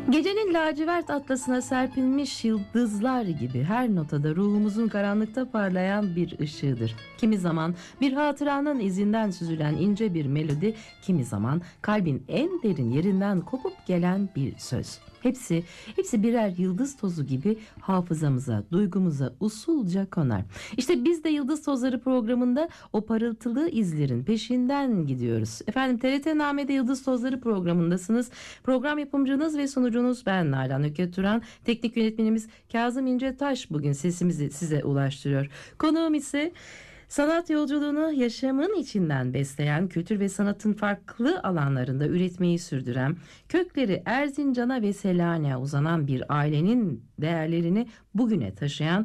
Gecenin lacivert atlasına serpilmiş yıldızlar gibi her notada ruhumuzun karanlıkta parlayan bir ışığıdır. Kimi zaman bir hatıranın izinden süzülen ince bir melodi, kimi zaman kalbin en derin yerinden kopup gelen bir söz. Hepsi birer yıldız tozu gibi hafızamıza, duygumuza usulca konar. İşte biz de Yıldız Tozları programında o parıltılı izlerin peşinden gidiyoruz. Efendim, TRT Name'de Yıldız Tozları programındasınız. Program yapımcınız ve sunucunuz ben Nalan Öket Turan. Teknik yönetmenimiz Kazım İncetaş bugün sesimizi size ulaştırıyor. Konuğum ise sanat yolculuğunu yaşamın içinden besleyen, kültür ve sanatın farklı alanlarında üretmeyi sürdüren, kökleri Erzincan'a ve Selanik'e uzanan bir ailenin değerlerini bugüne taşıyan